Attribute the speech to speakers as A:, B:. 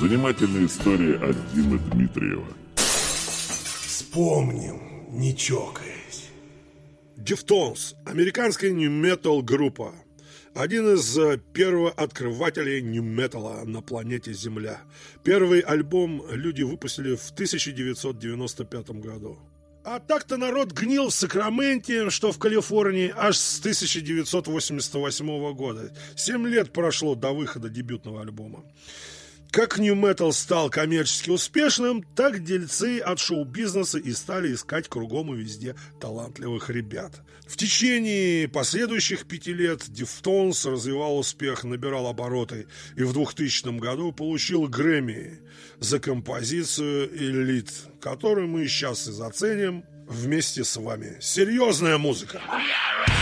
A: Занимательная история от Димы Дмитриева.
B: Вспомним, не чокаясь.
C: Deftones – американская нью-метал группа. Один из первооткрывателей нью-металла на планете Земля. Первый альбом люди выпустили в 1995 году. А так-то народ гнил в Сакраменте, что в Калифорнии, аж с 1988 года. 7 лет прошло до выхода дебютного альбома. Как нью-метал стал коммерчески успешным, так дельцы от шоу-бизнеса и стали искать кругом и везде талантливых ребят. В течение последующих 5 лет Deftones развивал успех, набирал обороты и в 2000 году получил Грэмми за композицию «Elite», которую мы сейчас и заценим вместе с вами. Серьезная музыка!